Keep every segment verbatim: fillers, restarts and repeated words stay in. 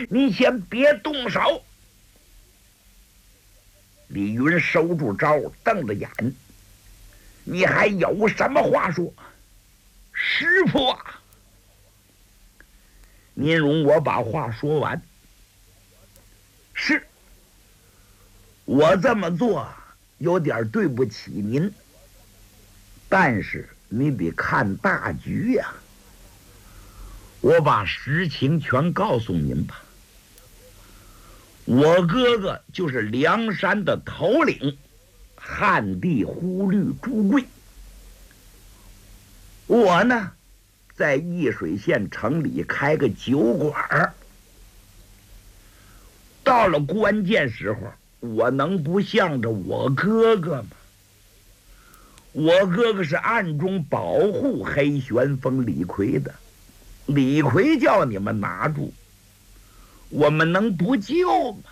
你先别动手。李云收住招，瞪着眼，你还有什么话说？师傅啊，您容我把话说完。是，我这么做有点对不起您，但是你得看大局呀、啊。我把实情全告诉您吧。我哥哥就是梁山的头领，汉地忽律朱贵。我呢，在易水县城里开个酒馆，到了关键时候，我能不向着我哥哥吗？我哥哥是暗中保护黑旋风李逵的，李逵叫你们拿住，我们能不救吗？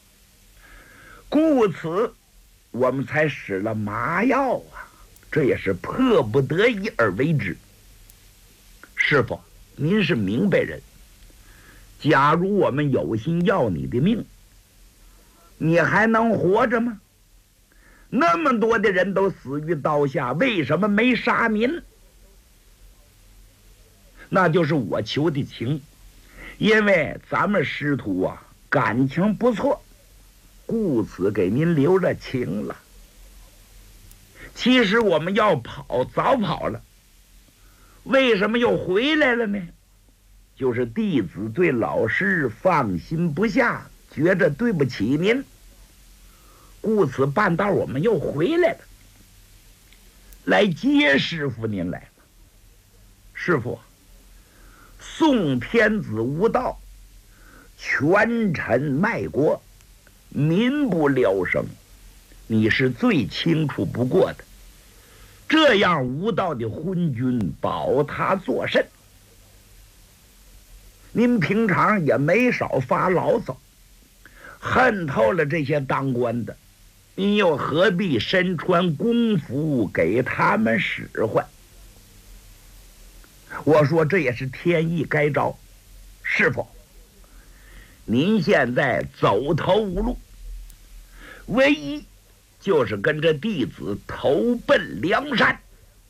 故此我们才使了麻药啊，这也是迫不得已而为之。师傅，您是明白人，假如我们有心要你的命，你还能活着吗？那么多的人都死于刀下，为什么没杀您？那就是我求的情，因为咱们师徒啊感情不错，故此给您留着情了。其实我们要跑早跑了，为什么又回来了呢？就是弟子对老师放心不下，觉着对不起您，故此半道我们又回来了，来接师傅您来了。师傅，宋天子无道，权臣卖国，民不聊生，你是最清楚不过的。这样无道的昏君，保他作甚？您平常也没少发牢骚，恨透了这些当官的，您又何必身穿公服给他们使唤？我说这也是天意该着。师傅，您现在走投无路，唯一就是跟着弟子投奔梁山。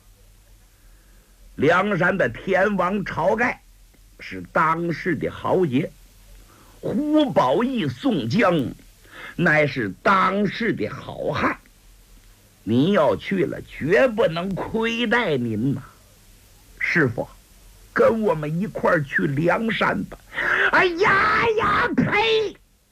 梁山的天王晁盖是当世的豪杰，胡宝义、宋江乃是当世的好汉，您要去了绝不能亏待您呐。师傅，跟我们一块儿去梁山吧。哎呀呀，呸！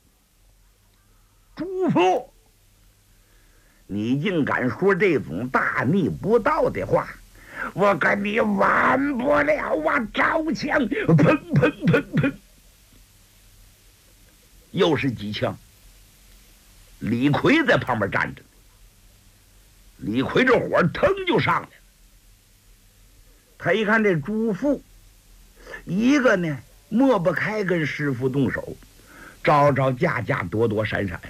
朱父，你竟敢说这种大逆不道的话，我跟你完不了啊！招枪，砰砰砰砰，又是几枪。李逵在旁边站着，李逵这火腾就上来了。他一看这朱父，一个呢抹不开跟师傅动手，招招架架，躲躲闪闪。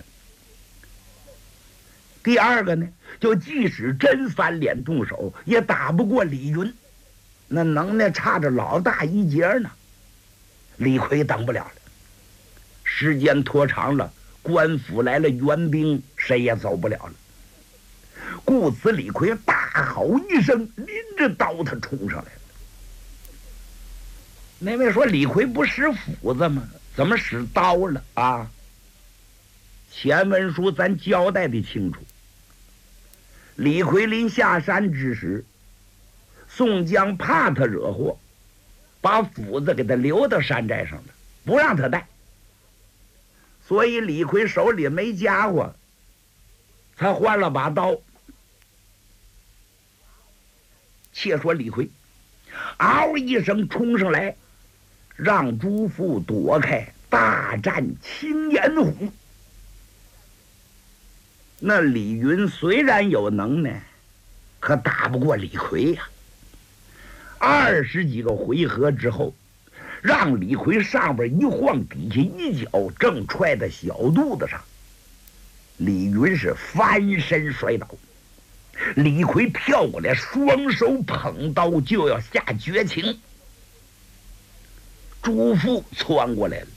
第二个呢，就即使真翻脸动手，也打不过李云，那能耐差着老大一截呢。李逵等不了了，时间拖长了，官府来了援兵，谁也走不了了。故此李逵大吼一声，拎着刀他冲上来了。那位说李逵不使斧子吗？怎么使刀了啊？前文书咱交代的清楚，李逵临下山之时，宋江怕他惹祸，把斧子给他留到山寨上了，不让他带。所以李逵手里没家伙，才换了把刀。且说李逵嗷一声冲上来，让朱父躲开，大战青眼虎。那李云虽然有能耐，可打不过李逵呀、啊。二十几个回合之后，让李逵上边一晃，底下一脚正踹在小肚子上，李云是翻身摔倒。李逵跳过来，双手捧刀就要下绝情。朱父窜过来了，